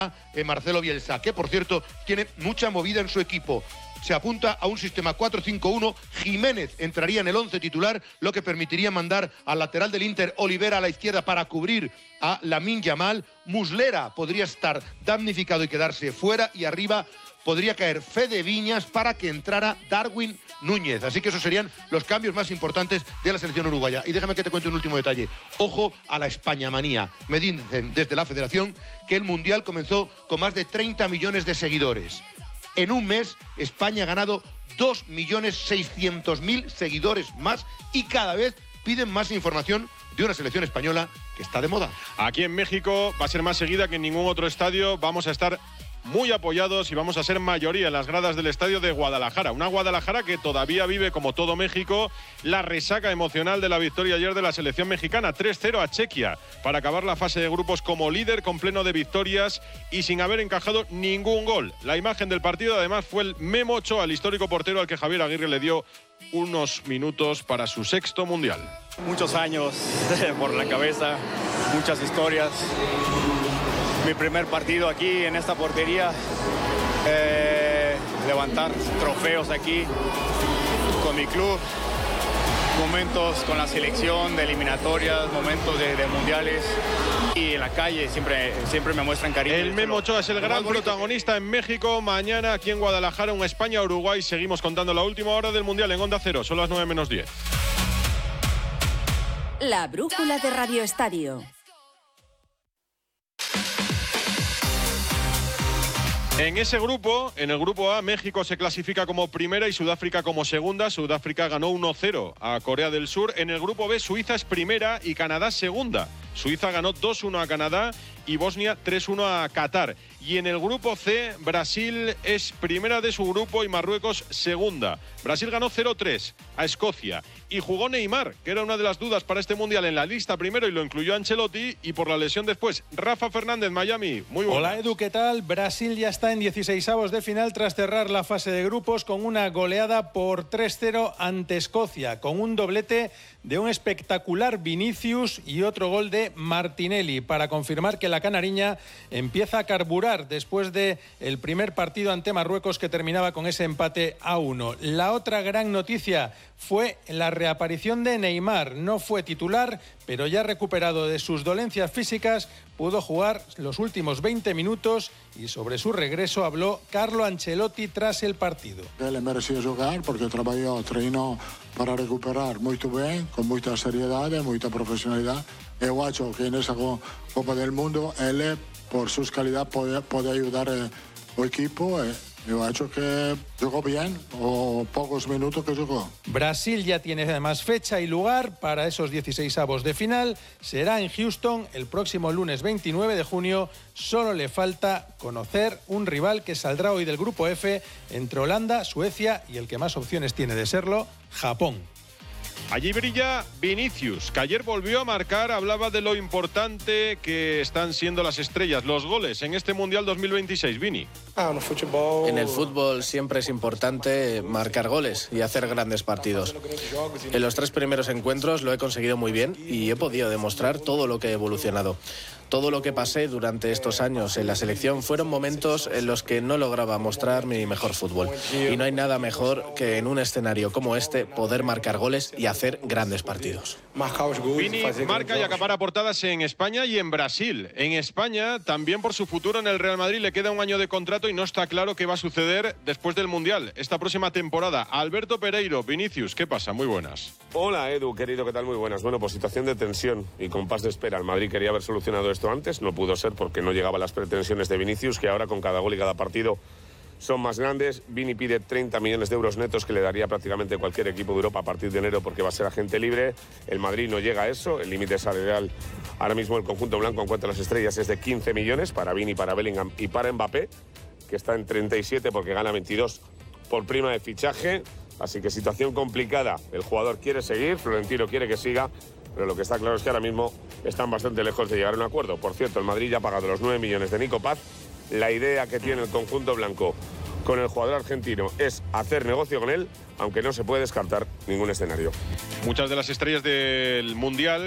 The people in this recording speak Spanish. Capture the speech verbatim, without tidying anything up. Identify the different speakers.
Speaker 1: eh, Marcelo Bielsa, que por cierto tiene mucha movida en su equipo. Se apunta a un sistema cuatro cinco uno, Jiménez entraría en el once titular, lo que permitiría mandar al lateral del Inter, Olivera, a la izquierda para cubrir a Lamine Yamal. Muslera podría estar damnificado y quedarse fuera, y arriba podría caer Fede Viñas para que entrara Darwin Núñez. Así que esos serían los cambios más importantes de la selección uruguaya. Y déjame que te cuente un último detalle. Ojo a la Españamanía. Me dicen desde la federación que el Mundial comenzó con más de treinta millones de seguidores. En un mes, España ha ganado dos millones seiscientos mil seguidores más, y cada vez piden más información de una selección española que está de moda.
Speaker 2: Aquí en México va a ser más seguida que en ningún otro estadio. Vamos a estar muy apoyados y vamos a ser mayoría en las gradas del estadio de Guadalajara. Una Guadalajara que todavía vive, como todo México, la resaca emocional de la victoria ayer de la selección mexicana. tres cero a Chequia para acabar la fase de grupos como líder, con pleno de victorias y sin haber encajado ningún gol. La imagen del partido además fue el Memo Ochoa, el histórico portero al que Javier Aguirre le dio unos minutos para su sexto mundial.
Speaker 3: Muchos años por la cabeza, muchas historias. Mi primer partido aquí en esta portería, eh, levantar trofeos aquí con mi club, momentos con la selección de eliminatorias, momentos de, de mundiales, y en la calle siempre, siempre me muestran cariño.
Speaker 2: El Memo Ochoa es el gran protagonista en México. Mañana aquí en Guadalajara, un España-Uruguay. Seguimos contando la última hora del Mundial en Onda Cero. Son las nueve menos diez.
Speaker 4: La brújula de Radio Estadio.
Speaker 2: En ese grupo, en el grupo A, México se clasifica como primera y Sudáfrica como segunda. Sudáfrica ganó uno cero a Corea del Sur. En el grupo B, Suiza es primera y Canadá segunda. Suiza ganó dos uno a Canadá y Bosnia tres uno a Qatar. Y en el grupo C, Brasil es primera de su grupo y Marruecos segunda. Brasil ganó cero tres a Escocia. Y jugó Neymar, que era una de las dudas para este Mundial, en la lista primero, y lo incluyó Ancelotti, y por la lesión después. Rafa Fernández, Miami, muy buenas.
Speaker 5: Hola Edu, ¿qué tal? Brasil ya está en dieciseisavos de final tras cerrar la fase de grupos con una goleada por tres cero ante Escocia, con un doblete de un espectacular Vinicius y otro gol de Martinelli, para confirmar que la canariña empieza a carburar después de el primer partido ante Marruecos, que terminaba con ese empate a uno. La otra gran noticia fue la reaparición de Neymar. No fue titular, pero ya recuperado de sus dolencias físicas, pudo jugar los últimos veinte minutos, y sobre su regreso habló Carlo Ancelotti tras el partido.
Speaker 6: Él merecía jugar porque trabajó, treinó para recuperar muy bien, con mucha seriedad, mucha profesionalidad. Yo creo que en esa Copa del Mundo él, por sus calidades, puede, puede ayudar al equipo. Yo he hecho que jugó bien, o pocos minutos que jugó.
Speaker 5: Brasil ya tiene además fecha y lugar para esos dieciseisavos de final. Será en Houston el próximo lunes veintinueve de junio. Solo le falta conocer un rival que saldrá hoy del grupo F entre Holanda, Suecia y el que más opciones tiene de serlo, Japón.
Speaker 2: Allí brilla Vinicius, que ayer volvió a marcar. Hablaba de lo importante que están siendo las estrellas, los goles en este Mundial dos mil veintiséis. Vini.
Speaker 7: En el fútbol siempre es importante marcar goles y hacer grandes partidos. En los tres primeros encuentros lo he conseguido muy bien y he podido demostrar todo lo que he evolucionado. Todo lo que pasé durante estos años en la selección fueron momentos en los que no lograba mostrar mi mejor fútbol. Y no hay nada mejor que en un escenario como este poder marcar goles y hacer grandes partidos.
Speaker 2: Vini marca y acapara portadas en España y en Brasil. En España, también por su futuro en el Real Madrid, le queda un año de contrato y no está claro qué va a suceder después del Mundial, esta próxima temporada. Alberto Pereiro, Vinicius, ¿qué pasa? Muy buenas.
Speaker 8: Hola Edu, querido, ¿qué tal? Muy buenas. Bueno, pues situación de tensión y compás de espera. El Madrid quería haber solucionado esto antes, no pudo ser porque no llegaba a las pretensiones de Vinicius, que ahora con cada gol y cada partido son más grandes. Vini pide treinta millones de euros netos, que le daría prácticamente cualquier equipo de Europa a partir de enero, porque va a ser agente libre. El Madrid no llega a eso, el límite salarial ahora mismo el conjunto blanco en cuanto a las estrellas es de quince millones para Vini, para Bellingham y para Mbappé, que está en treinta y siete porque gana veintidós por prima de fichaje. Así que situación complicada. El jugador quiere seguir, Florentino quiere que siga, pero lo que está claro es que ahora mismo están bastante lejos de llegar a un acuerdo. Por cierto, el Madrid ya ha pagado los nueve millones de Nico Paz. La idea que tiene el conjunto blanco con el jugador argentino es hacer negocio con él, aunque no se puede descartar ningún escenario.
Speaker 2: Muchas de las estrellas del Mundial